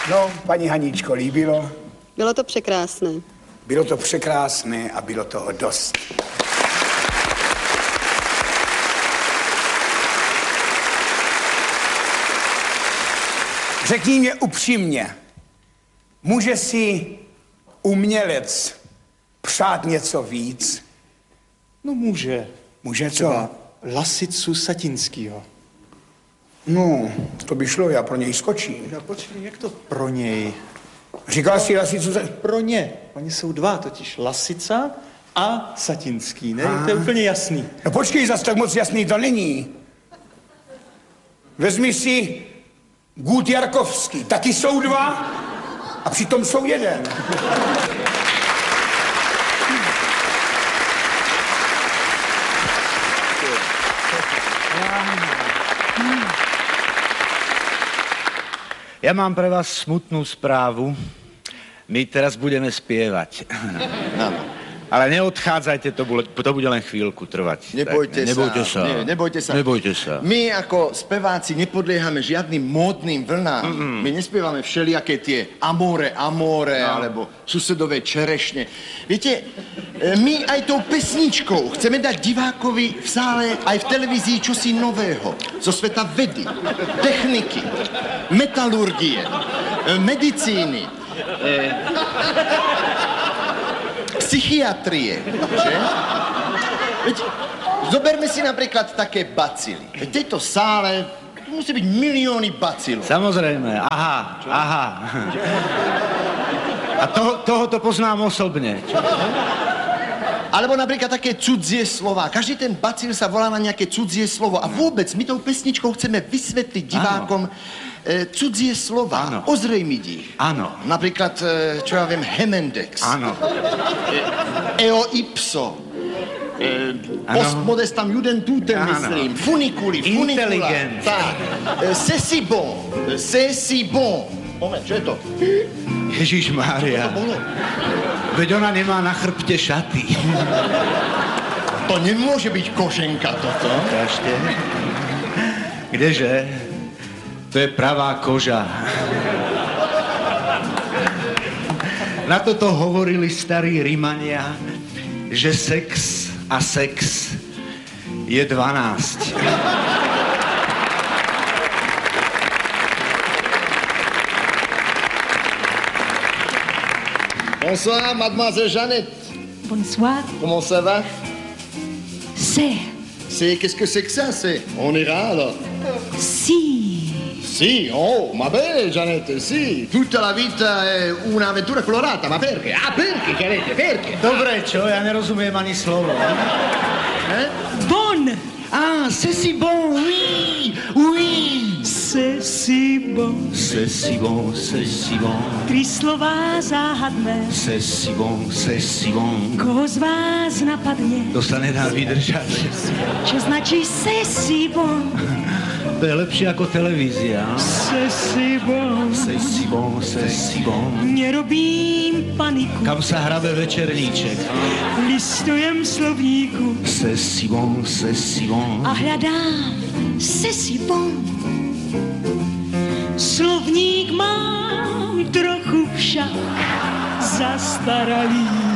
No, paní Haníčko, líbilo? Bylo to překrásné. Bylo to překrásné a bylo toho dost. Řekni mě upřímně, může si umělec přát něco víc? No může. Může co? Třeba Lasicu Satinskýho. No, to by šlo, já pro něj skočím. No počkej, jak to pro něj? Říkal jsi Lasicu Pro ně. Oni jsou dva, totiž Lasica a Satinský, ne? To je úplně jasný. No počkej, zas tak moc jasný to není. Vezmi si Gut Jarkovský, taky jsou dva a přitom jsou jeden. Ja mám pre vás smutnú správu. My teraz budeme spievať. Ale neodchádzajte, to bude len chvíľku trvať. Nebojte sa. Nebojte sa. My ako speváci nepodliehame žiadnym módnym vlnám. My nespievame všelijaké tie amore, alebo susedové čerešne. Viete, my aj tou pesničkou chceme dať divákovi v sále aj v televízii čosi nového. Zo sveta vedy, techniky, metalurgie, medicíny, psychiatrie, že? Veď, zoberme si napríklad také bacily. V tejto sále musí byť milióny bacilov. Samozrejme, aha. A tohoto poznám osobne. Alebo napríklad také cudzie slova. Každý ten bacil sa volá na nejaké cudzie slovo. A vôbec my tou pesničkou chceme vysvetliť divákom cudzie slova. Áno. Ozrejmiť ich. Áno. Napríklad, čo ja viem, Hemendex. Áno. Eo ipso. Post modestam judentutem, myslím. Funiculi, funicula. Inteligent. Tak. C'est si bon. Moment, čo je to? Ježišmária. Veď ona nemá na chrbte šaty. To nemôže byť košenka toto. Kašte. Kdeže? To je pravá koža. Na toto hovorili starí Rimania, že sex a sex je 12. Bonsoir, mademoiselle Jeannette. Bonsoir. Comment ça va? Qu'est-ce que c'est que ça? On ira alors? Sì, oh, ma bene, Gianette, sì. Tutta la vita è un'avventura colorata, ma perché? Perché, Gianette, perché? Dobre, čo? Ja nerozumiem ani slovo. Bon. C'est si bon, oui. C'est si bon. C'est si bon. 3 slova záhadné. C'est si bon. Koho z vás napadne? To sa nedá vydržať. Čo značí c'est si bon? To je lepšie ako televízia. C'est si bon. Nerobím paniku. Kam sa hrabe večerníček? Listujem slovníku. C'est si bon. A hľadám c'est si bon. Slovník mám trochu však zastaralý.